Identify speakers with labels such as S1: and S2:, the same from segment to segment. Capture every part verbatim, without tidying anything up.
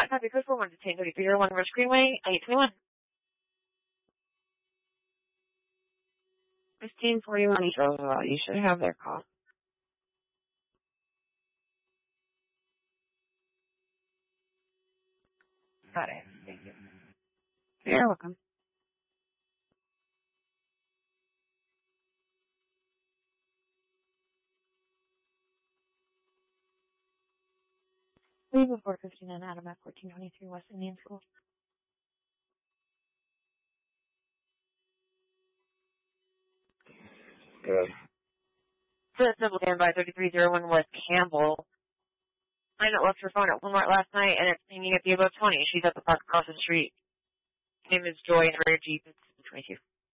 S1: Alright, copy. Code four one to ten thirty-three oh one Rush Greenway, eight twenty-one.
S2: fifteen forty-one East Roosevelt. You should have their call. Got it. Thank you. You're welcome.
S3: Leave at four fifty-nine Adam at fourteen twenty-three West Indian School.
S2: Good.
S1: First double standby thirty-three oh one West Campbell. I left her phone at Walmart last night and it's pinging at the above twenty. She's at the park across the street. Name is Joy and her Jeep is twenty-two.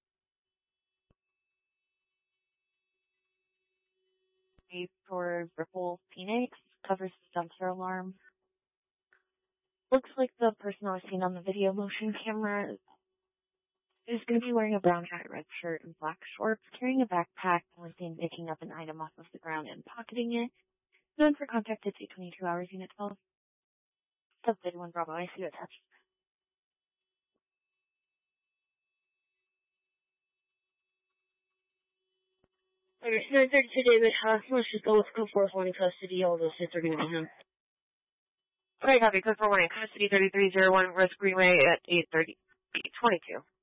S3: Eight for Ripple Phoenix. Covers the dumpster alarm. Looks like the person I was seen on the video motion camera is going to be wearing a brown hat, red shirt, and black shorts, carrying a backpack, and was seen picking up an item off of the ground and pocketing it. Known for contact at two twenty-two hours, Unit twelve. Sub thirty-one Bravo, I see you attached. nine thirty-two David, uh, let's just go with code four one in custody, all those hits are going to be him.
S1: Okay, copy. Code four one in custody, thirty-three oh one Rush Greenway at eight thirty, twenty-two.